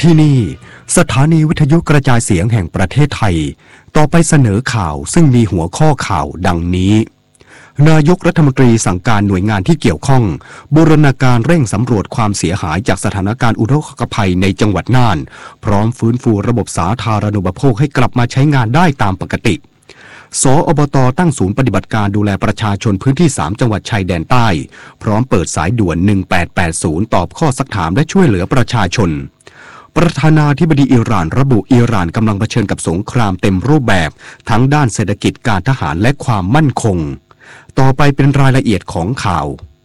ที่นี่สถานีวิทยุกระจายเสียงแห่งประเทศไทยต่อไปเสนอข่าวซึ่งมีหัวข้อข่าวดังนี้นายกรัฐมนตรีสั่งการหน่วยงานที่เกี่ยวข้องบูรณาการเร่งสำรวจความเสียหายจากสถานการณ์อุทกภัยในจังหวัดน่านพร้อมฟื้นฟูระบบสาธารณูปโภคให้กลับมาใช้งานได้ตามปกติสอบต.ตั้งศูนย์ปฏิบัติการดูแลประชาชนพื้นที่3จังหวัดชายแดนใต้พร้อมเปิดสายด่วน1880ตอบข้อซักถามและช่วยเหลือประชาชนประธานาธิบดีอิหร่านระบุอิหร่านกำลังเผชิญกับสงครามเต็มรูปแบบทั้งด้านเศรษฐกิจการทหารและความมั่นคงต่อไปเป็นรายละเอียดของข่า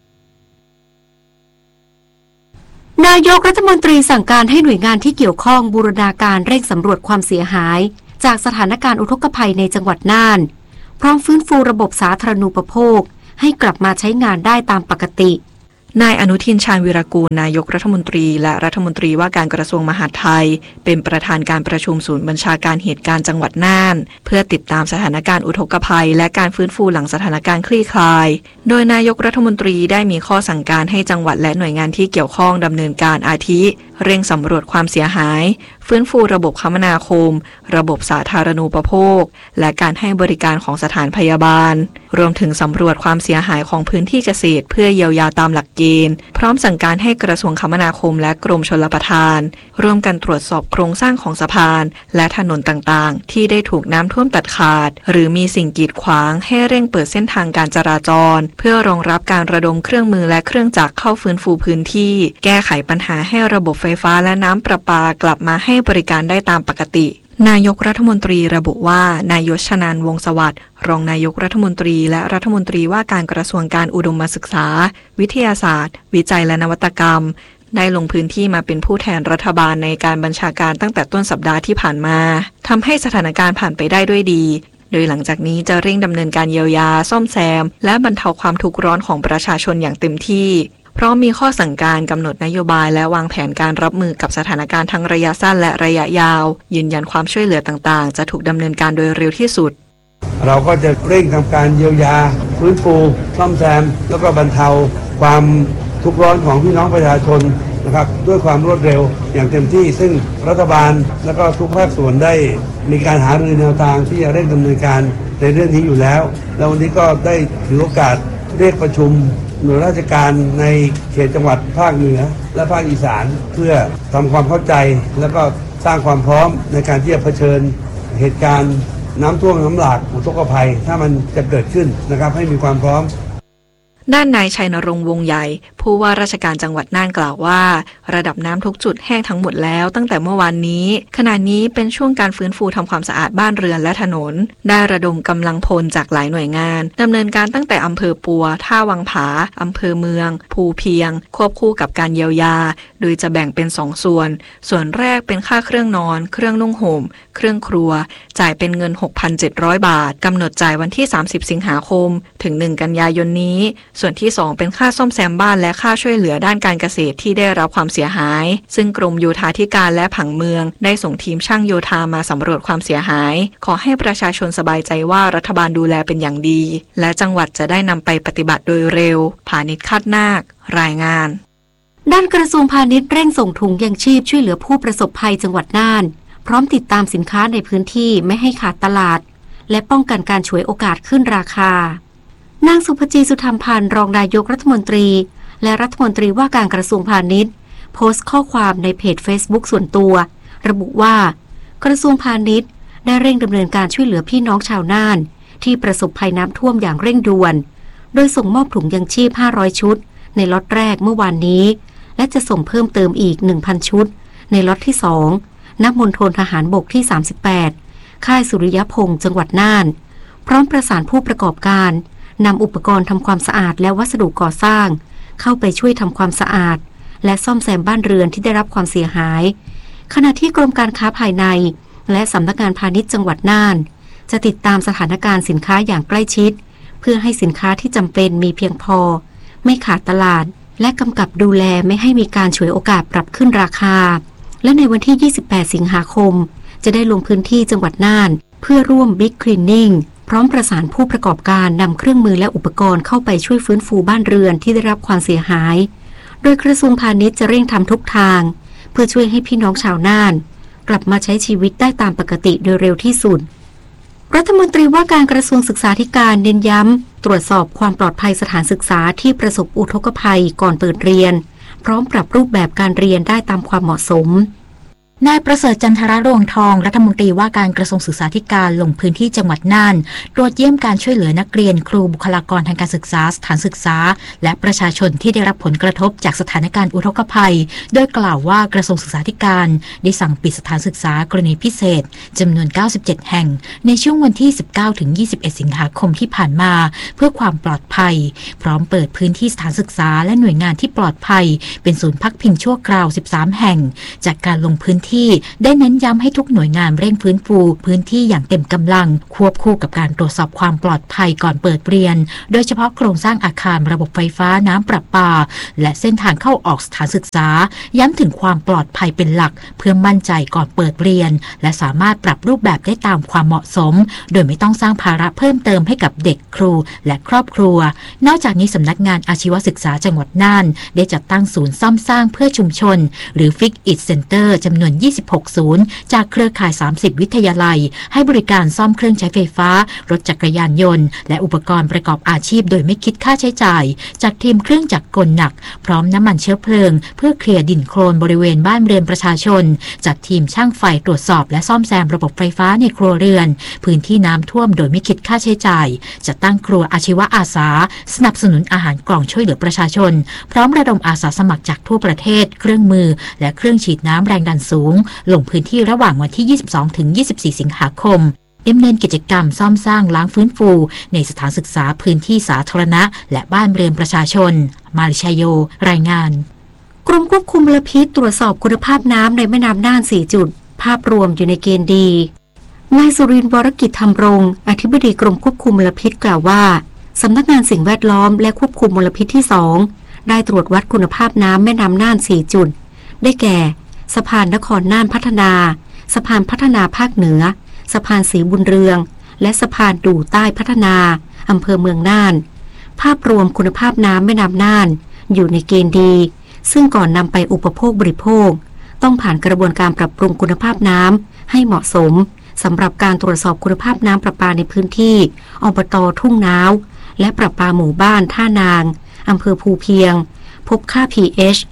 วนายกรัฐมนตรีสั่งการให้หน่วยงานที่เกี่ยวข้องบูรณาการเร่งสำรวจความเสียหายจากสถานการณ์อุทกภัยในจังหวัดน่านพร้อมฟื้นฟูระบบสาธารณูปโภคให้กลับมาใช้งานได้ตามปกตินายอนุทินชาญวีรกูลนายกรัฐมนตรีและรัฐมนตรีว่าการกระทรวงมหาดไทยเป็นประธานการประชุมศูนย์บัญชาการเหตุการณ์จังหวัดน่านเพื่อติดตามสถานการณ์อุทกภัยและการฟื้นฟูหลังสถานการณ์คลี่คลายโดยนายกรัฐมนตรีได้มีข้อสั่งการให้จังหวัดและหน่วยงานที่เกี่ยวข้องดำเนินการอาทิเร่งสำรวจความเสียหายฟื้นฟูระบบคมนาคมระบบสาธารณูปโภคและการให้บริการของสถานพยาบาลรวมถึงสำรวจความเสียหายของพื้นที่เกษตรเพื่อเยียวยาตามหลักเกณฑ์พร้อมสั่งการให้กระทรวงคมนาคมและกรมชลประทานร่วมกันตรวจสอบโครงสร้างของสะพานและถนนต่างๆที่ได้ถูกน้ำท่วมตัดขาดหรือมีสิ่งกีดขวางให้เร่งเปิดเส้นทางการจราจรเพื่อรองรับการระดมเครื่องมือและเครื่องจักรเข้าฟื้นฟูพื้นที่แก้ไขปัญหาให้ระบบไฟฟ้าและน้ำประปากลับมาให้บริการได้ตามปกตินายกรัฐมนตรีระบุว่านายชนันท์วงศ์สวัสดิ์รองนายกรัฐมนตรีและรัฐมนตรีว่าการกระทรวงการอุดมศึกษาวิทยาศาสตร์วิจัยและนวัตกรรมได้ลงพื้นที่มาเป็นผู้แทนรัฐบาลในการบัญชาการตั้งแต่ต้นสัปดาห์ที่ผ่านมาทำให้สถานการณ์ผ่านไปได้ด้วยดีโดยหลังจากนี้จะเร่งดำเนินการเยียวยาซ่อมแซมและบรรเทาความทุกข์ร้อนของประชาชนอย่างเต็มที่เพราะมีข้อสั่งการกำหนดนโยบายและวางแผนการรับมือกับสถานการณ์ทั้งระยะสั้นและระยะยาวยืนยันความช่วยเหลือต่างๆจะถูกดำเนินการโดยเร็วที่สุดเราก็จะเร่งทำการเยียวยาฟื้นฟูซ่อมแซมแล้วก็บรรเทาความทุกข์ร้อนของพี่น้องประชาชนนะครับด้วยความรวดเร็วอย่างเต็มที่ซึ่งรัฐบาลและก็ทุกภาคส่วนได้มีการหารือแนวทางที่จะเร่งดำเนินการในเรื่องนี้อยู่แล้วแล้ววันนี้ก็ได้ถือโอกาสเรียกประชุมหน่วยราชการในเขตจังหวัดภาคเหนือและภาคอีสานเพื่อทำความเข้าใจแล้วก็สร้างความพร้อมในการที่จะเผชิญเหตุการณ์น้ำท่วมน้ำหลากอุทกภัยถ้ามันจะเกิดขึ้นนะครับให้มีความพร้อมด้านนายชัยนรงค์วงใหญ่ผู้ว่าราชการจังหวัดน่านกล่าวว่าระดับน้ำทุกจุดแห้งทั้งหมดแล้วตั้งแต่เมื่อวานนี้ขณะนี้เป็นช่วงการฟื้นฟูทำความสะอาดบ้านเรือนและถนนได้ระดมกำลังพลจากหลายหน่วยงานดำเนินการตั้งแต่อำเภอปัวท่าวังผาอำเภอเมืองภูเพียงควบคู่กับการเยียวยาโดยจะแบ่งเป็น2ส่วนแรกเป็นค่าเครื่องนอนเครื่องนุ่งห่มเครื่องครัวจ่ายเป็นเงิน 6,700 บาทกำหนดจ่ายวันที่30สิงหาคมถึง1กันยายนนี้ส่วนที่2เป็นค่าซ่อมแซมบ้านและค่าช่วยเหลือด้านการเกษตรที่ได้รับความเสียหายซึ่งกรมโยธาธิการและผังเมืองได้ส่งทีมช่างโยธามาสำรวจความเสียหายขอให้ประชาชนสบายใจว่ารัฐบาลดูแลเป็นอย่างดีและจังหวัดจะได้นำไปปฏิบัติโดยเร็วพาณิชย์คาดนาครายงานด้านกระทรวงพาณิชย์เร่งส่งถุงยังชีพช่วยเหลือผู้ประสบภัยจังหวัดน่านพร้อมติดตามสินค้าในพื้นที่ไม่ให้ขาดตลาดและป้องกันการฉวยโอกาสขึ้นราคานางสุภจีสุธรรมพันธ์รองนายกรัฐมนตรีและรัฐมนตรีว่าการกระทรวงพาณิชย์โพสต์ข้อความในเพจ Facebook ส่วนตัวระบุว่ากระทรวงพาณิชย์ได้เร่งดำเนินการช่วยเหลือพี่น้องชาวน่านที่ประสบภัยน้ำท่วมอย่างเร่งด่วนโดยส่งมอบถุงยังชีพ500ชุดในล็อตแรกเมื่อวานนี้และจะส่งเพิ่มเติมอีก 1,000 ชุดในล็อตที่2ณมณฑลทหารบกที่38ค่ายสุริยพงษ์จังหวัดน่านพร้อมประสานผู้ประกอบการนำอุปกรณ์ทำความสะอาดและวัสดุก่อสร้างเข้าไปช่วยทำความสะอาดและซ่อมแซมบ้านเรือนที่ได้รับความเสียหายขณะที่กรมการค้าภายในและสำนักงานพาณิชย์จังหวัดน่านจะติดตามสถานการณ์สินค้าอย่างใกล้ชิดเพื่อให้สินค้าที่จำเป็นมีเพียงพอไม่ขาดตลาดและกำกับดูแลไม่ให้มีการฉวยโอกาสปรับขึ้นราคาและในวันที่28สิงหาคมจะได้ลงพื้นที่จังหวัดน่านเพื่อร่วม Big Cleaning พร้อมประสานผู้ประกอบการนำเครื่องมือและอุปกรณ์เข้าไปช่วยฟื้นฟูบ้านเรือนที่ได้รับความเสียหายโดยกระทรวงพาณิชย์จะเร่งทำทุกทางเพื่อช่วยให้พี่น้องชาวน่านกลับมาใช้ชีวิตได้ตามปกติโดยเร็วที่สุดรัฐมนตรีว่าการกระทรวงศึกษาธิการเน้นย้ำตรวจสอบความปลอดภัยสถานศึกษาที่ประสบอุทกภัยก่อนเปิดเรียนพร้อมปรับรูปแบบการเรียนได้ตามความเหมาะสมนายประเสริฐจันทรรวงทองรัฐมนตรีว่าการกระทรวงศึกษาธิการลงพื้นที่จังหวัดน่านตรวจเยี่ยมการช่วยเหลือนักเรียนครูบุคลากรทางการศึกษาสถานศึกษาและประชาชนที่ได้รับผลกระทบจากสถานการณ์อุทกภัยโดยกล่าวว่ากระทรวงศึกษาธิการได้สั่งปิดสถานศึกษากรณีพิเศษจำนวน97แห่งในช่วงวันที่19ถึง21สิงหาคมที่ผ่านมาเพื่อความปลอดภัยพร้อมเปิดพื้นที่สถานศึกษาและหน่วยงานที่ปลอดภัยเป็นศูนย์พักพิงชั่วคราว13แห่งจากการลงพื้นที่ได้เน้นย้ำให้ทุกหน่วยงานเร่งฟื้นฟูพื้นที่อย่างเต็มกำลังควบคู่กับการตรวจสอบความปลอดภัยก่อนเปิดเรียนโดยเฉพาะโครงสร้างอาคารระบบไฟฟ้าน้ำประปาและเส้นทางเข้าออกสถานศึกษาย้ำถึงความปลอดภัยเป็นหลักเพื่อมั่นใจก่อนเปิดเรียนและสามารถปรับรูปแบบได้ตามความเหมาะสมโดยไม่ต้องสร้างภาระเพิ่มเติมให้กับเด็กครูและครอบครัวนอกจากนี้สำนักงานอาชีวศึกษาจังหวัดน่านได้จัดตั้งศูนย์ซ่อมสร้างเพื่อชุมชนหรือ Fix It Center จำนวน26ศูนย์จากเครือข่าย30วิทยาลัยให้บริการซ่อมเครื่องใช้ไฟฟ้ารถจักรยานยนต์และอุปกรณ์ประกอบอาชีพโดยไม่คิดค่าใช้จ่ายจากทีมเครื่องจักรกลหนักพร้อมน้ำมันเชื้อเพลิงเพื่อเคลียร์ดินโคลนบริเวณบ้านเรือนประชาชนจัดทีมช่างไฟตรวจสอบและซ่อมแซมระบบไฟฟ้าในครัวเรือนพื้นที่น้ำท่วมโดยไม่คิดค่าใช้จ่ายจัดตั้งครัวอาชีวะอาสาสนับสนุนอาหารกล่องช่วยเหลือประชาชนพร้อมระดมอาสาสมัครจากทั่วประเทศเครื่องมือและเครื่องฉีดน้ำแรงดันสูงลงพื้นที่ระหว่างวันที่22ถึง24สิงหาคมดำเนินกิจกรรมซ่อมสร้างล้างฟื้นฟูในสถานศึกษาพื้นที่สาธารณะและบ้านเรือนประชาชนมาริชโยรายงานกรมควบคุมมลพิษตรวจสอบคุณภาพน้ำในแม่น้ำน่าน4จุดภาพรวมอยู่ในเกณฑ์ดีนายสุรินทร์วรกิจธรรมรงค์อธิบดีกรมควบคุมมลพิษกล่าวว่าสำนักงานสิ่งแวดล้อมและควบคุมมลพิษที่2ได้ตรวจวัดคุณภาพน้ำแม่น้ำน่าน4จุดได้แก่สะพานนครน่านพัฒนาสะพานพัฒนาภาคเหนือสะพานศรีบุญเรืองและสะพานดู่ใต้พัฒนาอำเภอเมืองน่านภาพรวมคุณภาพน้ำแม่น้ำน่านอยู่ในเกณฑ์ดีซึ่งก่อนนำไปอุปโภคบริโภคต้องผ่านกระบวนการปรับปรุงคุณภาพน้ำให้เหมาะสมสำหรับการตรวจสอบคุณภาพน้ำประปาในพื้นที่อบต.ทุ่งน้าวและประปาหมู่บ้านท่านางอำเภอภูเพียงพบค่า pH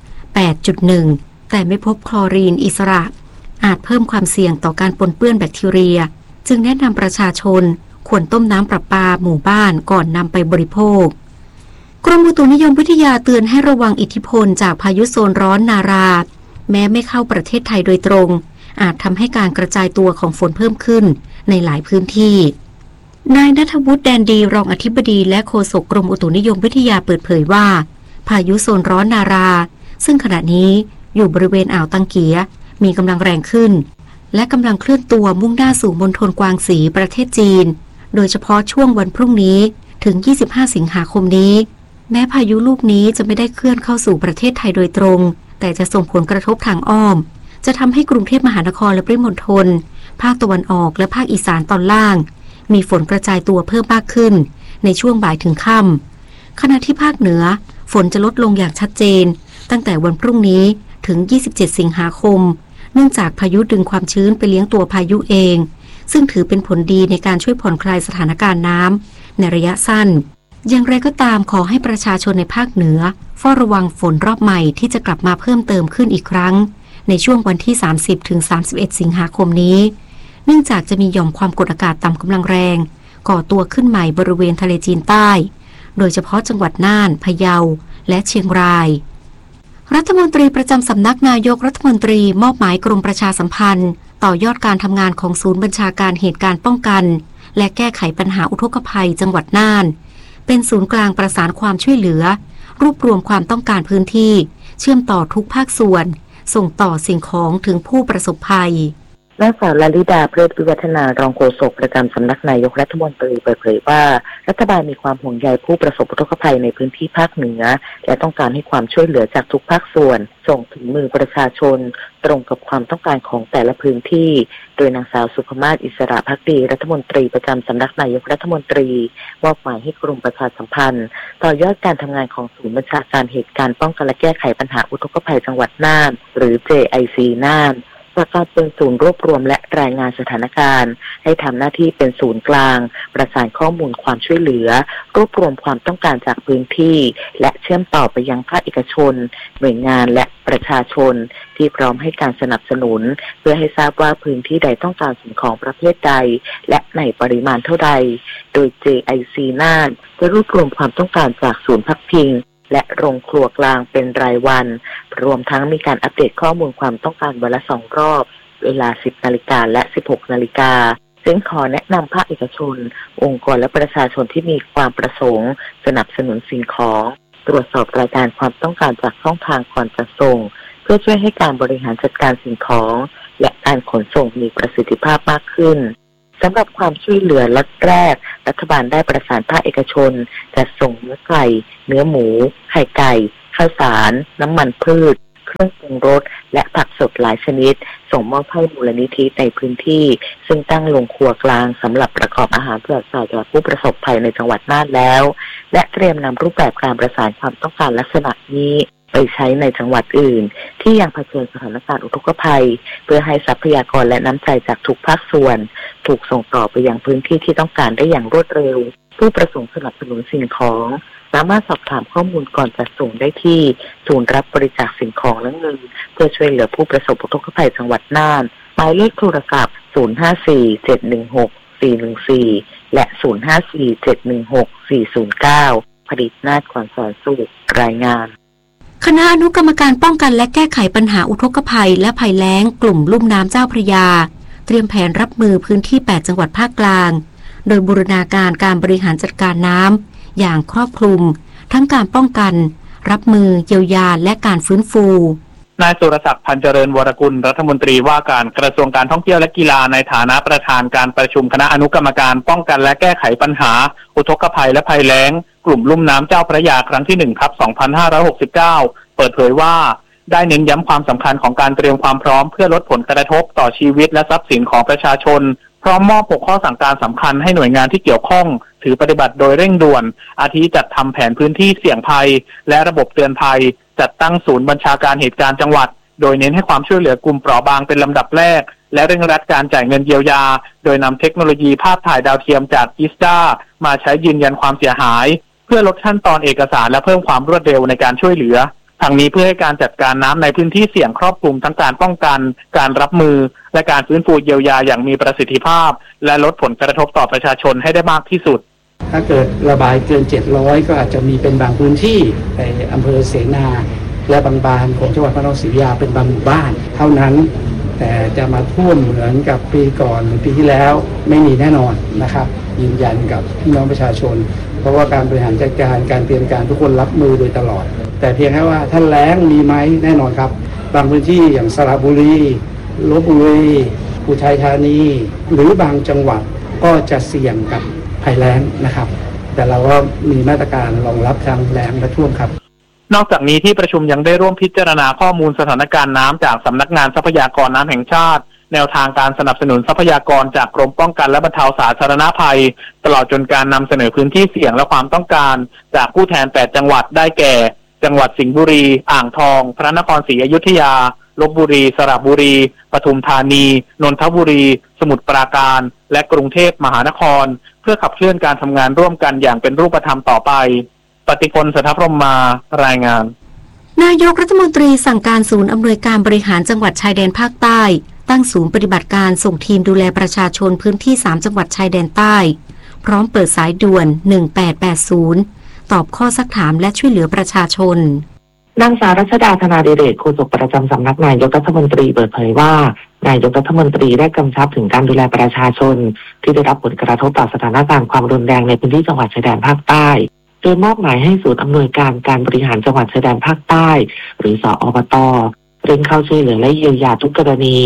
8.1 แต่ไม่พบคลอรีนอิสระอาจเพิ่มความเสี่ยงต่อการปนเปื้อนแบคทีเรียจึงแนะนำประชาชนควรต้มน้ำประปาหมู่บ้านก่อนนำไปบริโภคกรมอุตุนิยมวิทยาเตือนให้ระวังอิทธิพลจากพายุโซนร้อนนาราแม้ไม่เข้าประเทศไทยโดยตรงอาจทำให้การกระจายตัวของฝนเพิ่มขึ้นในหลายพื้นที่นายณัฐวุฒิแดนดีรองอธิบดีและโฆษกกรมอุตุนิยมวิทยาเปิดเผยว่าพายุโซนร้อนนาราซึ่งขณะนี้อยู่บริเวณอ่าวตังเกียมีกำลังแรงขึ้นและกำลังเคลื่อนตัวมุ่งหน้าสู่มณฑลกวางสีประเทศจีนโดยเฉพาะช่วงวันพรุ่งนี้ถึง25สิงหาคมนี้แม้พายุลูกนี้จะไม่ได้เคลื่อนเข้าสู่ประเทศไทยโดยตรงแต่จะส่งผลกระทบทางอ้อมจะทำให้กรุงเทพมหานครและปริมณฑลภาคตะวันออกและภาคอีสานตอนล่างมีฝนกระจายตัวเพิ่มมากขึ้นในช่วงบ่ายถึงค่ำขณะที่ภาคเหนือฝนจะลดลงอย่างชัดเจนตั้งแต่วันพรุ่งนี้ถึง27สิงหาคมเนื่องจากพายุดึงความชื้นไปเลี้ยงตัวพายุเองซึ่งถือเป็นผลดีในการช่วยผ่อนคลายสถานการณ์น้ำในระยะสั้นอย่างไรก็ตามขอให้ประชาชนในภาคเหนือเฝ้าระวังฝนรอบใหม่ที่จะกลับมาเพิ่มเติมขึ้นอีกครั้งในช่วงวันที่30ถึง31สิงหาคมนี้เนื่องจากจะมีหย่อมความกดอากาศต่ำกำลังแรงก่อตัวขึ้นใหม่บริเวณทะเลจีนใต้โดยเฉพาะจังหวัดน่านพะเยาและเชียงรายรัฐมนตรีประจำสำนักนายกรัฐมนตรีมอบหมายกรมประชาสัมพันธ์ต่อยอดการทำงานของศูนย์บัญชาการเหตุการณ์ป้องกันและแก้ไขปัญหาอุทกภัยจังหวัดน่านเป็นศูนย์กลางประสานความช่วยเหลือรวบรวมความต้องการพื้นที่เชื่อมต่อทุกภาคส่วนส่งต่อสิ่งของถึงผู้ประสบภัยนางสาวลลิดาเพลิดวิวัฒนารองโฆษกประจำสำนักนายกรัฐมนตรีเปิดเผยว่ารัฐบาลมีความห่วงใยผู้ประสบอุทกภัยในพื้นที่ภาคเหนือและต้องการให้ความช่วยเหลือจากทุกภาคส่วนส่งถึงมือประชาชนตรงกับความต้องการของแต่ละพื้นที่โดยนางสาวสุภมาศอิสระภักดีรัฐมนตรีประจำสำนักนายกรัฐมนตรีมอบหมายให้กรมประชาสัมพันธ์ต่อยอดการทำงานของศูนย์บัญชาการเหตุการณ์ป้องกันและแก้ไขปัญหาอุทกภัยจังหวัดน่านหรือ JIC น่านจากการเป็นศูนย์รวบรวมและรายงานสถานการณ์ให้ทำหน้าที่เป็นศูนย์กลางประสานข้อมูลความช่วยเหลือรวบรวมความต้องการจากพื้นที่และเชื่อมต่อไปยังภาคเอกชนหน่วยงานและประชาชนที่พร้อมให้การสนับสนุนเพื่อให้ทราบว่าพื้นที่ใดต้องการสิ่งของประเภทใดและในปริมาณเท่าใดโดย JIC น่านจะรวบรวมความต้องการจากศูนย์พักพิงและโรงครัวกลางเป็นรายวันรวมทั้งมีการอัปเดตข้อมูลความต้องการวันละ2 รอบเวลา 10 นาฬิกาและ 16 นาฬิกาซึ่งขอแนะนำภาคเอกชนองค์กรและประชาชนที่มีความประสงค์สนับสนุนสิ่งของตรวจสอบรายการความต้องการจากช่องทางก่อนจัดส่งเพื่อช่วยให้การบริหารจัดการสิ่งของและการขนส่งมีประสิทธิภาพมากขึ้นสำหรับความช่วยเหลือล็อตแรกรัฐบาลได้ประสานภาคเอกชนจัดส่งเนื้อไก่เนื้อหมูไข่ไก่ข้าวสารน้ำมันพืชเครื่องปรุงรสและผักสดหลายชนิดส่งมอบให้มูลนิธิในพื้นที่ซึ่งตั้งโรงครัวกลางสำหรับประกอบอาหารแจกจ่ายแก่ผู้ประสบภัยในจังหวัดน่านแล้วและเตรียมนำรูปแบบการประสานความต้องการลักษณะนี้ไปใช้ในจังหวัดอื่นที่ยังเผชิญสถานการณ์อุทกภัยเพื่อให้ทรัพยากรและน้ำใจจากทุกภาคส่วนถูกส่งต่อไปยังพื้นที่ที่ต้องการได้อย่างรวดเร็วผู้ประสงค์สนับสนุนสิ่งของสามารถสอบถามข้อมูลก่อนจัดส่งได้ที่ศูนย์รับบริจาคสิ่งของและเงินเพื่อช่วยเหลือผู้ประสบอุทกภัยจังหวัดน่านหมายเลขโทรศัพท์054-716-414และ054-716-409ผลิตนาฏขวัญแสนสุขรายงานคณะอนุกรรมการป้องกันและแก้ไขปัญหาอุทกภัยและภัยแล้งกลุ่มลุ่มน้ำเจ้าพระยาเตรียมแผนรับมือพื้นที่8จังหวัดภาคกลางโดยบูรณาการการบริหารจัดการน้ำอย่างครอบคลุมทั้งการป้องกันรับมือเยียวยาและการฟื้นฟูนายสุรศักดิ์พันเจริญวรกุลรัฐมนตรีว่าการกระทรวงการท่องเที่ยวและกีฬาในฐานะประธานการประชุมคณะอนุกรรมการป้องกันและแก้ไขปัญหาอุทกภัยและภัยแล้งกลุ่มลุ่มน้ำเจ้าพระยาครั้งที่1/2569เปิดเผยว่าได้เน้นย้ำความสำคัญของการเตรียมความพร้อมเพื่อลดผลกระทบต่อชีวิตและทรัพย์สินของประชาชนพร้อมมอบ6ข้อสั่งการสำคัญให้หน่วยงานที่เกี่ยวข้องถือปฏิบัติโดยเร่งด่วนอาทิจัดทำแผนพื้นที่เสี่ยงภัยและระบบเตือนภัยจัดตั้งศูนย์บัญชาการเหตุการณ์จังหวัดโดยเน้นให้ความช่วยเหลือกลุ่มเปราะบางเป็นลำดับแรกและเร่งรัดการจ่ายเงินเยียวยาโดยนำเทคโนโลยีภาพถ่ายดาวเทียมจากอิสดามาใช้ยืนยันความเสียหายเพื่อลดขั้นตอนเอกสารและเพิ่มความรวดเร็วในการช่วยเหลือทั้งนี้เพื่อให้การจัดการน้ำในพื้นที่เสี่ยงครอบคลุมทั้งการป้องกันการรับมือและการฟื้นฟูเยียวยาอย่างมีประสิทธิภาพและลดผลกระทบต่อประชาชนให้ได้มากที่สุดถ้าเกิดระบายเกิน700ก็อาจจะมีเป็นบางพื้นที่ในอำเภอเสนาและบางบานของจังหวัดพระนครศรีอยุธยาเป็นบางหมู่บ้านเท่านั้นแต่จะมาท่วมเหมือนกับปีก่อนหรือปีที่แล้วไม่มีแน่นอนนะครับยืนยันกับพี่น้องประชาชนเพราะว่าการบริหารจัดการการเตรียมการทุกคนรับมือโดยตลอดแต่เพียงแค่ว่าถ้าแล้งมีไหมแน่นอนครับบางพื้นที่อย่างสระบุรีลพบุรีอุทัยธานีหรือบางจังหวัดก็จะเสี่ยงกับภัยแล้งนะครับแต่เราก็มีมาตรการรองรับทางแล้งและท่วมครับนอกจากนี้ที่ประชุมยังได้ร่วมพิจารณาข้อมูลสถานการณ์น้ำจากสำนักงานทรัพยากรน้ำแห่งชาติแนวทางการสนับสนุนทรัพยากรจากกรมป้องกันและบรรเทาสาธารณภัยตลอดจนการนำเสนอพื้นที่เสี่ยงและความต้องการจากผู้แทน8จังหวัดได้แก่จังหวัดสิงห์บุรีอ่างทองพระนครศรีอยุธยาลพบุรีสระบุรีปทุมธานีนนทบุรีสมุทรปราการและกรุงเทพมหานครเพื่อขับเคลื่อนการทำงานร่วมกันอย่างเป็นรูปธรรมต่อไปปฏิพล สัทธพรหมมารายงานนายกรัฐมนตรีสั่งการศูนย์อำนวยการบริหารจังหวัดชายแดนภาคใต้ตั้งศูนย์ปฏิบัติการส่งทีมดูแลประชาชนพื้นที่3จังหวัดชายแดนใต้พร้อมเปิดสายด่วน1880ตอบข้อซักถามและช่วยเหลือประชาชนนางสาวรัชดาธนาดิเรกโฆษกประจำสำนักนายกรัฐมนตรีเปิดเผยว่านายกรัฐมนตรีได้กำชับถึงการดูแลประชาชนที่ได้รับผลกระทบต่อสถานการณ์ความรุนแรงในพื้นที่จังหวัดชายแดนภาคใต้โดยมอบหมายให้ศูนย์อำนวยการการบริหารจังหวัดชายแดนภาคใต้หรือสอบต.เร่งเข้าช่วยเหลือและเยียวยาทุกกรณี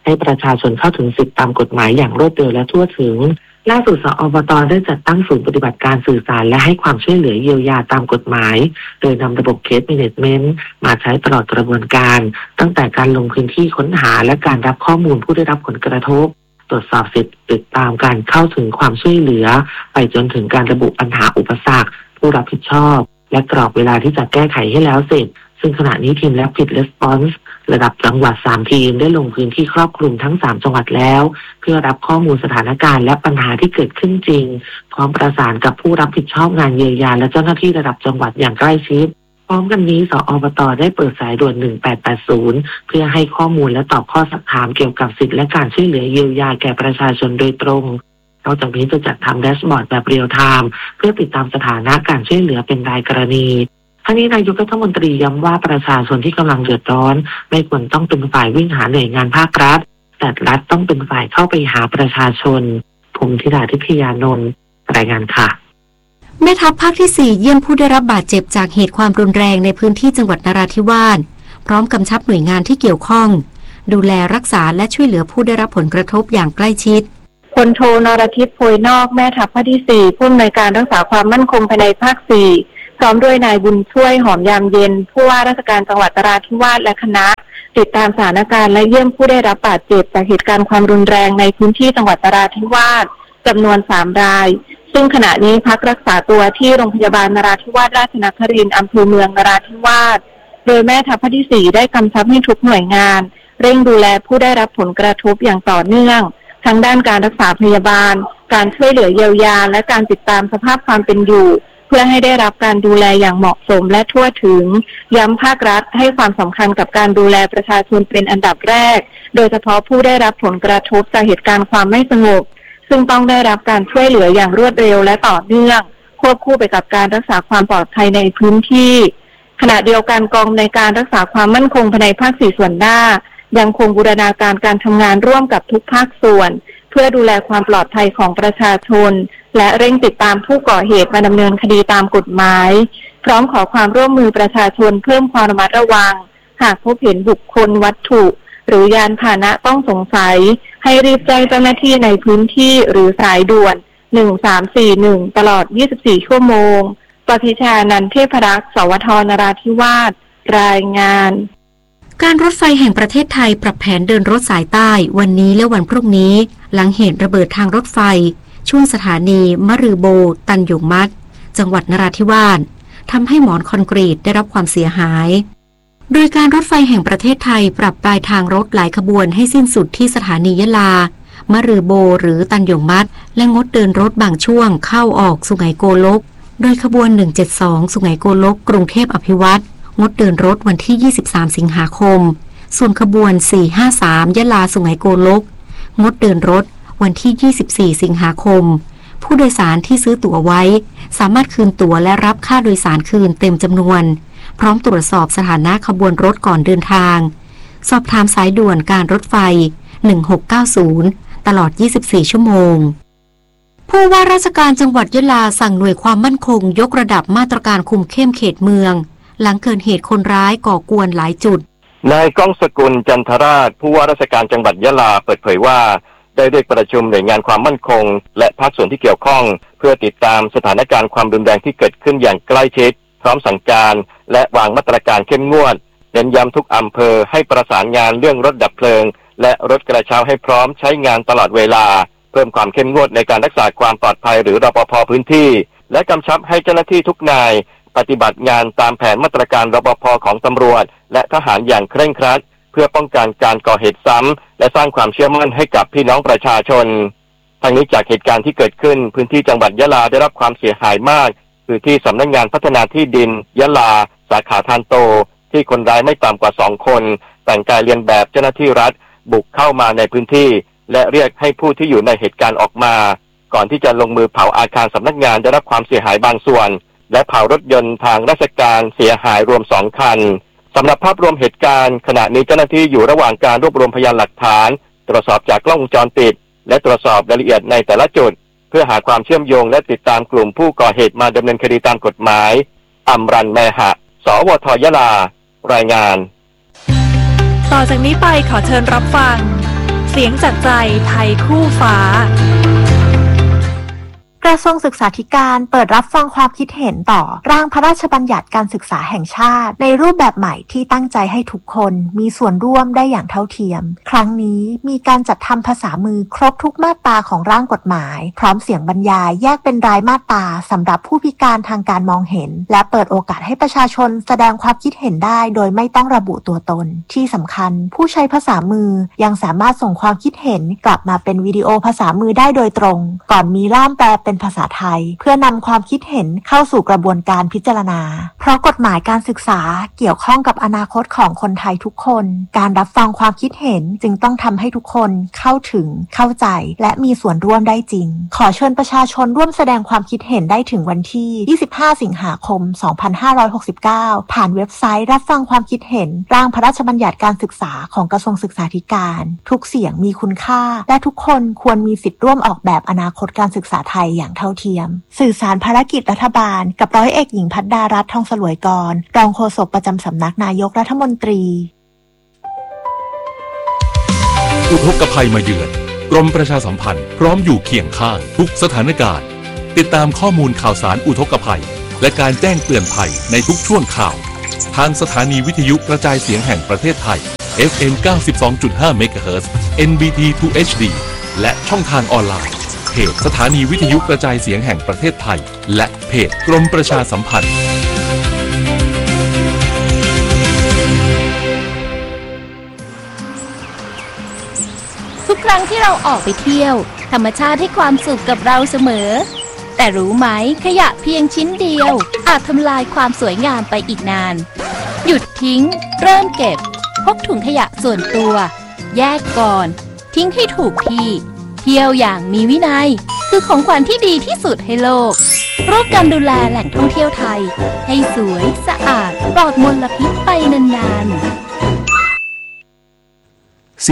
ให้ประชาชนเข้าถึงสิทธิตามกฎหมายอย่างรวดเร็วและทั่วถึงล่าสุดสอบต.ได้จัดตั้งศูนย์ปฏิบัติการสื่อสารและให้ความช่วยเหลือเยียวยาตามกฎหมายโดยนำระบบเคสแมเนจเมนต์มาใช้ตลอดกระบวนการตั้งแต่การลงพื้นที่ค้นหาและการรับข้อมูลผู้ได้รับผลกระทบตรวจสอบสิทธิติดตามการเข้าถึงความช่วยเหลือไปจนถึงการระบุปัญหาอุปสรรคผู้รับผิดชอบและกรอบเวลาที่จะแก้ไขให้แล้วเสร็จซึ่งขณะนี้ทีม Rapid Response ระดับจังหวัด3ทีมได้ลงพื้นที่ครอบคลุมทั้ง3จังหวัดแล้วเพื่อรับข้อมูลสถานการณ์และปัญหาที่เกิดขึ้นจริงพร้อมประสานกับผู้รับผิดชอบงานเยียวยาและเจ้าหน้าที่ระดับจังหวัดอย่างใกล้ชิดพร้อมกันนี้สอบต.ได้เปิดสายด่วน1880เพื่อให้ข้อมูลและตอบข้อสักถามเกี่ยวกับสิทธิและการช่วยเหลือเยียวยาแก่ประชาชนโดยตรงนอกจากนี้จะจัดทำแดชบอร์ดแบบเรียลไทม์เพื่อติดตามสถานะการช่วยเหลือเป็นรายกรณีทั้งนี้นายกรัฐมนตรีย้ำว่าประชาชนที่กำลังเดือดร้อนไม่ควรต้องเป็นฝ่ายวิ่งหาหน่วยงานภาครัฐแต่รัฐต้องเป็นฝ่ายเข้าไปหาประชาชนภูมิธิดาทิพยานนท์รายงานค่ะแม่ทัพภาคที่4เยี่ยมผู้ได้รับบาดเจ็บจากเหตุความรุนแรงในพื้นที่จังหวัดนราธิวาสพร้อมกำชับหน่วยงานที่เกี่ยวข้องดูแลรักษาและช่วยเหลือผู้ได้รับผลกระทบอย่างใกล้ชิดพลโทนรทิพย์โพยนอกแม่ทัพภาคที่4ผู้อำนวยการรักษาความมั่นคงภายในภาค4พร้อมด้วยนายบุญช่วยหอมยามเย็นผู้ว่าราชการจังหวัดนราธิวาสและคณะติดตามสถานการณ์และเยี่ยมผู้ได้รับบาดเจ็บจากเหตุการณ์ความรุนแรงในพื้นที่จังหวัดนราธิวาสจำนวน3รายซึ่งขณะนี้พักรักษาตัวที่โรงพยาบาลนราธิวาสราชนครินทร์อำเภอเมืองนราธิวาสโดยแม่ทัพภาคที่4ได้กำชับให้ทุกหน่วยงานเร่งดูแลผู้ได้รับผลกระทบอย่างต่อเนื่องทั้งด้านการรักษาพยาบาลการช่วยเหลือเยียวยาและการติดตามสภาพความเป็นอยู่เพื่อให้ได้รับการดูแลอย่างเหมาะสมและทั่วถึงย้ำภาครัฐให้ความสำคัญกับการดูแลประชาชนเป็นอันดับแรกโดยเฉพาะผู้ได้รับผลกระทบจากเหตุการณ์ความไม่สงบซึ่งต้องได้รับการช่วยเหลืออย่างรวดเร็วและต่อเนื่องควบคู่ไปกับการรักษาความปลอดภัยในพื้นที่ขณะเดียวกันกองในการรักษาความมั่นคงภายในภาค4ส่วนหน้ายังคงบูรณาการการทำงานร่วมกับทุกภาคส่วนเพื่อดูแลความปลอดภัยของประชาชนและเร่งติดตามผู้ก่อเหตุมาดำเนินคดีตามกฎหมายพร้อมขอความร่วมมือประชาชนเพิ่มความระมัดระวังหากพบเห็นบุคคลวัตถุหรือยานพาหนะต้องสงสัยให้รีบแจ้งเจ้าหน้าที่ในพื้นที่หรือสายด่วน1341ตลอด24ชั่วโมงปฏิชานันท์เทพรักษ์สวทนราธิวาสรายงานการรถไฟแห่งประเทศไทยปรับแผนเดินรถสายใต้วันนี้และวันพรุ่งนี้หลังเหตุระเบิดทางรถไฟช่วงสถานีมะรือโบตันหยงมัดจังหวัดนราธิวาสทำให้หมอนคอนกรีตได้รับความเสียหายโดยการรถไฟแห่งประเทศไทยปรับปลายทางรถหลายขบวนให้สิ้นสุดที่สถานียะลามะรือโบหรือตันหยงมัดและงดเดินรถบางช่วงเข้าออกสุไหงโกลกโดยขบวน172สุไหงโกลกกรุงเทพอภิวัตรงดเดินรถวันที่23สิงหาคมส่วนขบวน453ยะลาสุไหงโกลกงดเดินรถวันที่24สิงหาคมผู้โดยสารที่ซื้อตั๋วไว้สามารถคืนตั๋วและรับค่าโดยสารคืนเต็มจำนวนพร้อมตรวจสอบสถานะขบวนรถก่อนเดินทางสอบถามสายด่วนการรถไฟ1690ตลอด24ชั่วโมงผู้ว่าราชการจังหวัดยะลาสั่งหน่วยความมั่นคงยกระดับมาตรการคุมเข้มเขตเมืองหลังเกิดเหตุคนร้ายก่อกวนหลายจุดนายก้องสกุลจันทราชผู้ว่าราชการจังหวัดยะลาเปิดเผยว่าได้เรียกประชุมหน่วยงานความมั่นคงและภาคส่วนที่เกี่ยวข้องเพื่อติดตามสถานการณ์ความรุนแรงที่เกิดขึ้นอย่างใกล้ชิดพร้อมสั่งการและวางมาตรการเข้มงวดเน้นย้ำทุกอำเภอให้ประสานงานเรื่องรถดับเพลิงและรถกระเช้าให้พร้อมใช้งานตลอดเวลาเพิ่มความเข้มงวดในการรักษาความปลอดภัยหรือรปภ.พื้นที่และกำชับให้เจ้าหน้าที่ทุกนายปฏิบัติงานตามแผนมาตรการรปภ.ของตำรวจและทหารอย่างเคร่งครัดเพื่อป้องกันการก่อเหตุซ้ำและสร้างความเชื่อมั่นให้กับพี่น้องประชาชนทั้งนี้จากเหตุการณ์ที่เกิดขึ้นพื้นที่จังหวัดยะลาได้รับความเสียหายมากคือที่สำนักงานพัฒนาที่ดินยะลาสาขาทานโตที่คนร้ายไม่ต่ำกว่า2คนแต่งกายเลียนแบบเจ้าหน้าที่รัฐบุกเข้ามาในพื้นที่และเรียกให้ผู้ที่อยู่ในเหตุการณ์ออกมาก่อนที่จะลงมือเผาอาคารสำนักงานได้รับความเสียหายบางส่วนและเผารถยนต์ทางราชการเสียหายรวม2คันสำหรับภาพรวมเหตุการณ์ขณะนี้เจ้าหน้าที่อยู่ระหว่างการรวบรวมพยานหลักฐานตรวจสอบจากกล้องวงจรปิดและตรวจสอบรายละเอียดในแต่ละจุดเพื่อหาความเชื่อมโยงและติดตามกลุ่มผู้ก่อเหตุมาดำเนินคดีตามกฎหมายอำรันแมหะสวทยะลารายงานต่อจากนี้ไปขอเชิญรับฟังสียงจากใจไทยคู่ฟ้ากระทรวงศึกษาธิการเปิดรับฟังความคิดเห็นต่อร่างพระราชบัญญัติการศึกษาแห่งชาติในรูปแบบใหม่ที่ตั้งใจให้ทุกคนมีส่วนร่วมได้อย่างเท่าเทียมครั้งนี้มีการจัดทำภาษามือครบทุกมาตราของร่างกฎหมายพร้อมเสียงบรรยายแยกเป็นรายมาตราสำหรับผู้พิการทางการมองเห็นและเปิดโอกาสให้ประชาชนแสดงความคิดเห็นได้โดยไม่ต้องระบุตัวตนที่สำคัญผู้ใช้ภาษามือยังสามารถส่งความคิดเห็นกลับมาเป็นวิดีโอภาษามือได้โดยตรงก่อนมีล่ามแปลเป็นภาษาไทยเพื่อนำความคิดเห็นเข้าสู่กระบวนการพิจารณาเพราะกฎหมายการศึกษาเกี่ยวข้องกับอนาคตของคนไทยทุกคนการรับฟังความคิดเห็นจึงต้องทำให้ทุกคนเข้าถึงเข้าใจและมีส่วนร่วมได้จริงขอเชิญประชาชนร่วมแสดงความคิดเห็นได้ถึงวันที่25สิงหาคม2569ผ่านเว็บไซต์รับฟังความคิดเห็นร่างพระราชบัญญัติการศึกษาของกระทรวงศึกษาธิการทุกเสียงมีคุณค่าและทุกคนควรมีสิทธิ์ร่วมออกแบบอนาคตการศึกษาไทยอย่างเท่าเทียมสื่อสารภารกิจรัฐบาลกับร้อยเอกหญิงภัทรดารัตน์ ทองสลวยกรรองโฆษกประจำสำนักนายกรัฐมนตรีอุทกภัยมาเยือนกรมประชาสัมพันธ์พร้อมอยู่เคียงข้างทุกสถานการณ์ติดตามข้อมูลข่าวสารอุทกภัยและการแจ้งเตือนภัยในทุกช่วงข่าวทางสถานีวิทยุกระจายเสียงแห่งประเทศไทย FM 92.5 MHz NBT 2 HD และช่องทางออนไลน์เพจสถานีวิทยุกระจายเสียงแห่งประเทศไทยและเพจกรมประชาสัมพันธ์ทุกครั้งที่เราออกไปเที่ยวธรรมชาติให้ความสุขกับเราเสมอแต่รู้ไหมขยะเพียงชิ้นเดียวอาจทำลายความสวยงามไปอีกนานหยุดทิ้งเริ่มเก็บพกถุงขยะส่วนตัวแยกก่อนทิ้งให้ถูกที่เที่ยวอย่างมีวินัยคือของขวัญที่ดีที่สุดให้โลกร่วมกันดูแลแหล่งท่องเที่ยวไทยให้สวยสะอาดปลอดมลพิษไปนานๆ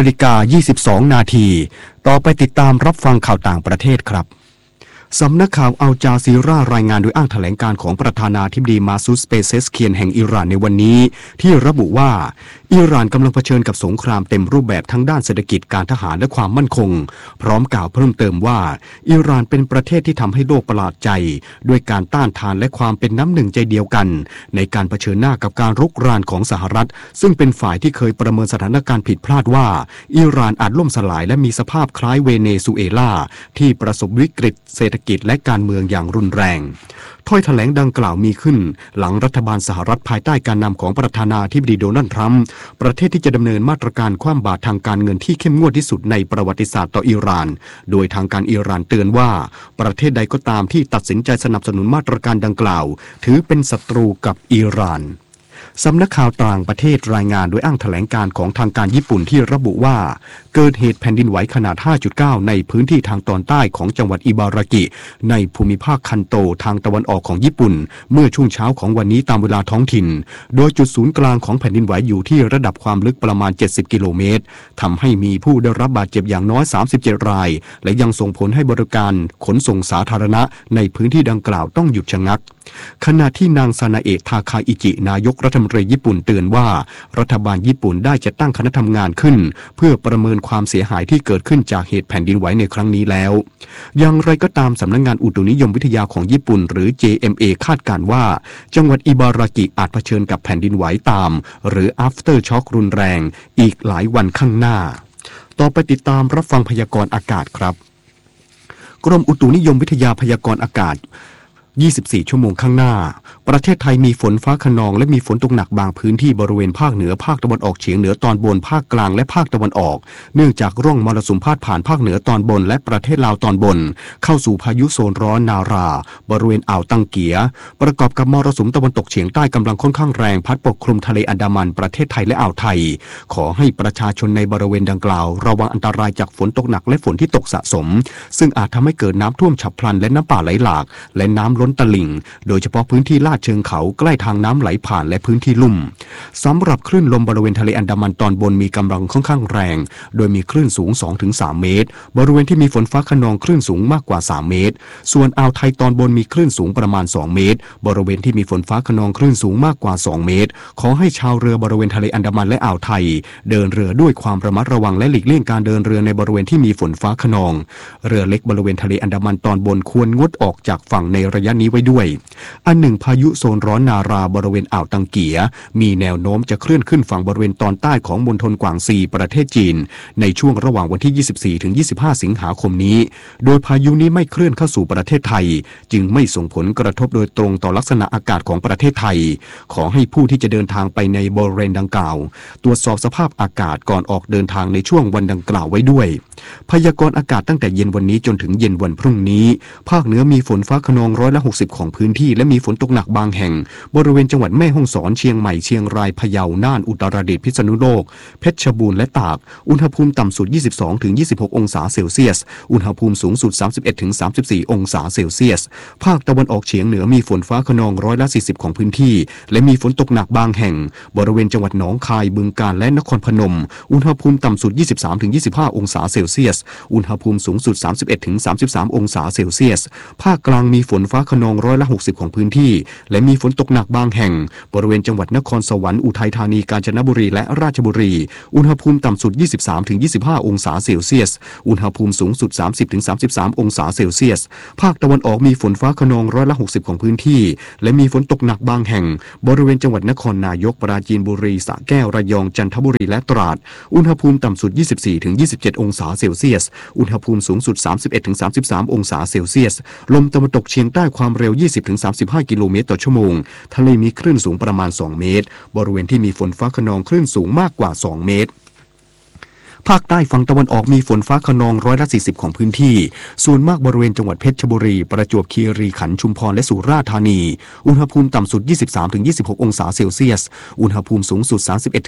19:22 นาทีต่อไปติดตามรับฟังข่าวต่างประเทศครับสำนักข่าวอัลจาซีรารายงานโดยอ้างแถลงการของประธานาธิบดีมาซูด เปเซสเคียนแห่งอิหร่านในวันนี้ที่ระบุว่าอิหร่านกำลังเผชิญกับสงครามเต็มรูปแบบทั้งด้านเศรษฐกิจการทหารและความมั่นคงพร้อมกล่าวเพิ่มเติมว่าอิหร่านเป็นประเทศที่ทำให้โลกประหลาดใจด้วยการต้านทานและความเป็นน้ำหนึ่งใจเดียวกันในการเผชิญหน้ากับการรุกรานของสหรัฐซึ่งเป็นฝ่ายที่เคยประเมินสถานการณ์ผิดพลาดว่าอิหร่านอาจล่มสลายและมีสภาพคล้ายเวเนซุเอลาที่ประสบวิกฤตเศรษฐกิจและการเมืองอย่างรุนแรงถ้อยแถลงดังกล่าวมีขึ้นหลังรัฐบาลสหรัฐภายใต้การนำของประธานาธิบดีโดนัลด์ทรัมป์ประเทศที่จะดำเนินมาตรการคว่ำบาตรทางการเงินที่เข้มงวดที่สุดในประวัติศาสตร์ต่ออิหร่านโดยทางการอิหร่านเตือนว่าประเทศใดก็ตามที่ตัดสินใจสนับสนุนมาตรการดังกล่าวถือเป็นศัตรูกับอิหร่านสำนักข่าวต่างประเทศรายงานโดยอ้างแถลงการของทางการญี่ปุ่นที่ระบุว่าเกิดเหตุแผ่นดินไหวขนาด 5.9 ในพื้นที่ทางตอนใต้ของจังหวัดอิบารากิในภูมิภาคคันโตทางตะวันออกของญี่ปุ่นเมื่อช่วงเช้าของวันนี้ตามเวลาท้องถิ่นโดยจุดศูนย์กลางของแผ่นดินไหวอยู่ที่ระดับความลึกประมาณ70กิโลเมตรทำให้มีผู้ได้รับบาดเจ็บอย่างน้อย37รายและยังส่งผลให้บริการขนส่งสาธารณะในพื้นที่ดังกล่าวต้องหยุดชะงักขณะที่นางซานาเอะทาคาอิจินายกรัฐมนตรีญี่ปุ่นเตือนว่ารัฐบาลญี่ปุ่นได้จัดตั้งคณะทำงานขึ้นเพื่อประเมินความเสียหายที่เกิดขึ้นจากเหตุแผ่นดินไหวในครั้งนี้แล้วอย่างไรก็ตามสำนักงานอุตุนิยมวิทยาของญี่ปุ่นหรือ JMA คาดการณ์ว่าจังหวัดอิบารากิอาจเผชิญกับแผ่นดินไหวตามหรือ after shock รุนแรงอีกหลายวันข้างหน้าต่อไปติดตามรับฟังพยากรณ์อากาศครับกรมอุตุนิยมวิทยาพยากรณ์อากาศ24 ชั่วโมงข้างหน้าประเทศไทยมีฝนฟ้าคะนองและมีฝนตกหนักบางพื้นที่บริเวณภาคเหนือภาคตะวันออกเฉียงเหนือตอนบนภาคกลางและภาคตะวันออกเนื่องจากร่องมรสุมพาดผ่านภาคเหนือตอนบนและประเทศลาวตอนบนเข้าสู่พายุโซนร้อนนาราบริเวณอ่าวตังเกียประกอบกับมรสุมตะวันตกเฉียงใต้กำลังค่อนข้างแรงพัดปกคลุมทะเลอันดามันประเทศไทยและอ่าวไทยขอให้ประชาชนในบริเวณดังกล่าวระวังอันตรายจากฝนตกหนักและฝนที่ตกสะสมซึ่งอาจทำให้เกิดน้ำท่วมฉับพลันและน้ำป่าไหลหลากและน้ำล้นนตลิ่งโดยเฉพาะพื้นที่ลาดเชิงเขาใกล้ทางน้ำไหลผ่านและพื้นที่ลุ่มสำหรับคลื่นลมบริเวณทะเลอันดามันตอนบนมีกำลังค่อนข้างแรงโดยมีคลื่นสูง 2-3 เมตรบริเวณที่มีฝนฟ้าคะนองคลื่นสูงมากกว่า3 เมตรส่วนอ่าวไทยตอนบนมีคลื่นสูงประมาณ2 เมตรบริเวณที่มีฝนฟ้าคะนองคลื่นสูงมากกว่า2 เมตรขอให้ชาวเรือบริเวณทะเลอันดามันและอ่าวไทยเดินเรือด้วยความระมัดระวังและหลีกเลี่ยงการเดินเรือในบริเวณที่มีฝนฟ้าคะนองเรือเล็กบริเวณทะเลอันดามันตอนบนควรงดออกจากฝั่งในระยะนี้ไว้ด้วยอันหนึ่งพายุโซนร้อนนาราบริเวณอ่าวตังเกียมีแนวโน้มจะเคลื่อนขึ้นฝั่งบริเวณตอนใต้ของมณฑลกวางซีประเทศจีนในช่วงระหว่างวันที่ 24-25 สิงหาคมนี้โดยพายุนี้ไม่เคลื่อนเข้าสู่ประเทศไทยจึงไม่ส่งผลกระทบโดยตรงต่อลักษณะอากาศของประเทศไทยขอให้ผู้ที่จะเดินทางไปในบริเวณดังกล่าวตรวจสอบสภาพอากาศก่อนออกเดินทางในช่วงวันดังกล่าวไว้ด้วยพยากรณ์อากาศตั้งแต่เย็นวันนี้จนถึงเย็นวันพรุ่งนี้ภาคเหนือมีฝนฟ้าคะนอง160ของพื้นที่และมีฝนตกหนักบางแห่งบริเวณจังหวัดแม่ฮ่องสอนเชียงใหม่เชียงรายพะเยาน่านอุตรดิตถ์พิษณุโลกเพชรบูรณ์และตากอุณหภูมิต่ำสุด 22-26 องศาเซลเซียสอุณหภูมิสูงสุด 31-34 องศาเซลเซียสภาคตะวันออกเฉียงเหนือมีฝนฟ้าคะนอง140ของพื้นที่และมีฝนตกหนักบางแห่งบริเวณจังหวัดหนองคายบึงกาฬและนครพนมอุณหภูมิต่ำสุด 23-25 องศาเซลเซียสอุณหภูมิสูงสุด 31-33 องศาเซลเซียสภาคกลางมีฝนฟ้าคะนอง160ของพื้นที่และมีฝนตกหนักบางแห่งบริเวณจังหวัดนครสวรรค์อุทัยธานีกาญจนบุรีและราชบุรีอุณหภูมิต่ำสุด 23-25 องศาเซลเซียสอุณหภูมิสูงสุด 30-33 องศาเซลเซียสภาคตะวันออกมีฝนฟ้าคะนอง160ของพื้นที่และมีฝนตกหนักบางแห่งบริเวณจังหวัดนครนายกปราจีนบุรีสระแก้วระยองจันทบุรีและตราดอุณหภูมิต่ำสุด 24-27 องศาเซลเซียสอุณหภูมิสูงสุด 31-33 องศาเซลเซียสลมตะวันตกเฉียงใต้ความเร็ว 20-35 กิโลเมตรต่อชั่วโมงทะเลมีคลื่นสูงประมาณ2 เมตรบริเวณที่มีฝนฟ้าคะนองคลื่นสูงมากกว่า2 เมตรภาคใต้ฝั่งตะวันออกมีฝนฟ้าคะนอง140ของพื้นที่ส่วนมากบริเวณจังหวัดเพชรบุรีประจวบคีรีขันธ์ชุมพรและสุราษฎร์ธานีอุณหภูมิต่ำสุด 23-26 องศาเซลเซียสอุณหภูมิสูงสุด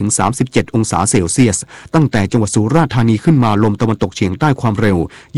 31-37 องศาเซลเซียสตั้งแต่จังหวัดสุราษฎร์ธานีขึ้นมาลมตะวันตกเฉียงใต้ความเร็ว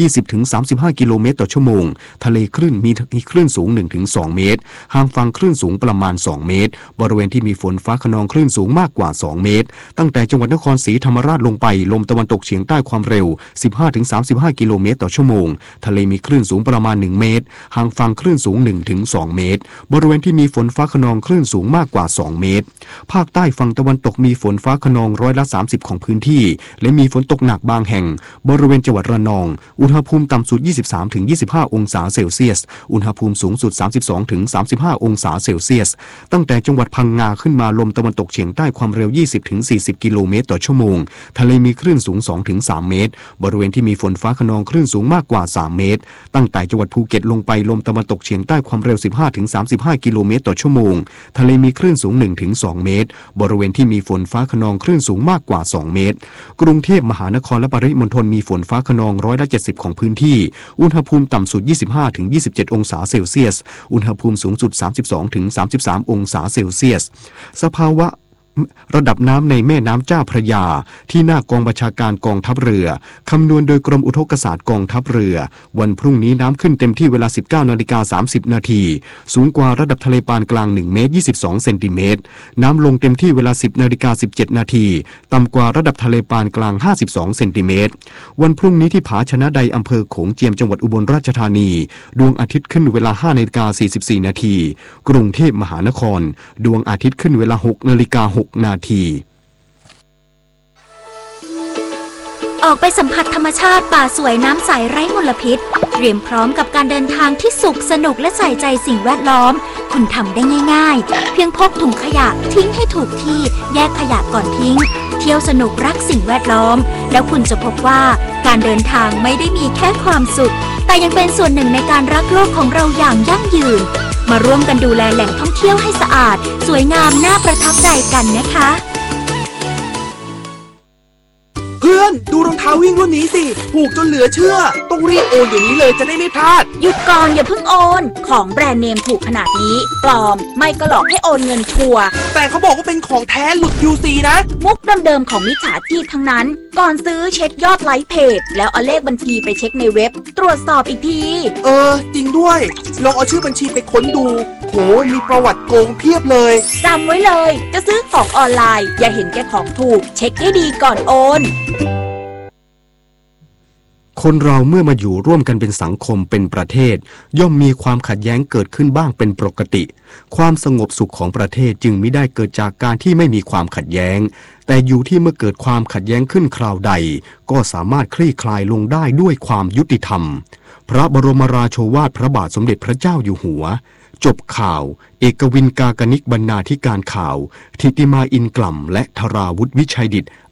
20-35 กิโลเมตรต่อชั่วโมงทะเลคลื่นมีคลื่นสูง 1-2 เมตรห่างฝั่งคลื่นสูงประมาณ2 เมตรบริเวณที่มีฝนฟ้าคะนองคลื่นสูงมากกว่า2 เมตรตั้งแต่จังหวัดนครศรีธรรมราชลงไปลมตะวันตกเฉียงใต้ความเร็ว 15-35 กิโลเมตรต่อชั่วโมงทะเลมีคลื่นสูงประมาณ1 เมตรห่างฝั่งคลื่นสูง 1-2 เมตรบริเวณที่มีฝนฟ้าคะนองคลื่นสูงมากกว่า2 เมตรภาคใต้ฝั่งตะวันตกมีฝนฟ้าคะนอง30%ของพื้นที่และมีฝนตกหนักบางแห่งบริเวณจังหวัดระนองอุณหภูมิต่ำสุด 23-25 องศาเซลเซียสอุณหภูมิสูงสุด 32-35 องศาเซลเซียสตั้งแต่จังหวัดพังงาขึ้นมาลมตะวันตกเฉียงใต้ความเร็ว 20-40 กิโลเมตรต่อชั่วโมงทะเลมีคลื่นสูง 2-3 เมตรบริเวณที่มีฝนฟ้าคะนองคลื่นสูงมากกว่า3 เมตรตั้งแต่จังหวัดภูเก็ตลงไปลมตะวันตกเฉียงใต้ความเร็ว 15-35 กิโลเมตรต่อชั่วโมงทะเลมีคลื่นสูง 1-2 เมตรบริเวณที่มีฝนฟ้าคะนองคลื่นสูงมากกว่า2 เมตรกรุงเทพมหานครและปริมณฑลมีฝนฟ้าคะนอง70%ของพื้นที่อุณหภูมิต่ำสุด 25-27 องศาเซลเซียสอุณหภูมิสูงสุด 32-33 องศาเซลเซียสสภาวะระดับน้ำในแม่น้ำเจ้าพระยาที่หน้ากองบัญชาการกองทัพเรือคำนวณโดยกรมอุทกศาสตร์กองทัพเรือวันพรุ่งนี้น้ำขึ้นเต็มที่เวลา 19:30 น.สูงกว่าระดับทะเลปานกลาง1 เมตร 22 เซนติเมตรน้ำลงเต็มที่เวลา 10:17 น.ต่ำกว่าระดับทะเลปานกลาง52 เซนติเมตรวันพรุ่งนี้ที่ผาชนะใดอำเภอโขงเจียมจังหวัดอุบลราชธานีดวงอาทิตย์ขึ้นเวลา 5:44 น.กรุงเทพมหานครดวงอาทิตย์ขึ้นเวลา 6:06 นาทีออกไปสัมผัสธรรมชาติป่าสวยน้ำใสไร้มลพิษเตรียมพร้อมกับการเดินทางที่สุขสนุกและใส่ใจสิ่งแวดล้อมคุณทำได้ง่ายๆเพียงพกถุงขยะทิ้งให้ถูกที่แยกขยะก่อนทิ้งเที่ยวสนุกรักสิ่งแวดล้อมแล้วคุณจะพบว่าการเดินทางไม่ได้มีแค่ความสุขแต่ยังเป็นส่วนหนึ่งในการรักโลกของเราอย่างยั่งยืนมาร่วมกันดูแลแหล่งท่องเที่ยวให้สะอาดสวยงามน่าประทับใจกันนะคะเพื่อนดูรองเท้าวิ่งรุ่นนี้สิถูกจนเหลือเชื่อต้องรีบโอนเดี๋ยวนี้เลยจะได้ไม่พลาดหยุดก่อนอย่าเพิ่งโอนของแบรนด์เนมถูกขนาดนี้ปลอมไม่ก็หลอกให้โอนเงินชัวร์แต่เขาบอกว่าเป็นของแท้หลุด QC นะมุกโดเดิมๆของมิจฉาชีพทั้งนั้นก่อนซื้อเช็คยอดไลค์เพจแล้วเอาเลขบัญชีไปเช็คในเว็บตรวจสอบอีกทีจริงด้วยลองเอาชื่อบัญชีไปค้นดูโหมีประวัติโกงเพียบเลยจำไว้เลยจะซื้อของออนไลน์อย่าเห็นแก่ของถูกเช็คให้ดีก่อนโอนคนเราเมื่อมาอยู่ร่วมกันเป็นสังคมเป็นประเทศย่อมมีความขัดแย้งเกิดขึ้นบ้างเป็นปกติความสงบสุขของประเทศจึงมิได้เกิดจากการที่ไม่มีความขัดแย้งแต่อยู่ที่เมื่อเกิดความขัดแย้งขึ้นคราวใดก็สามารถคลี่คลายลงได้ด้วยความยุติธรรมพระบรมราโชวาทพระบาทสมเด็จพระเจ้าอยู่หัวจบข่าวเอกวินกากนิกบรรณาธิการข่าวธิติมาอินกล่ำและธราวุฒิวิชัยดิษฐ์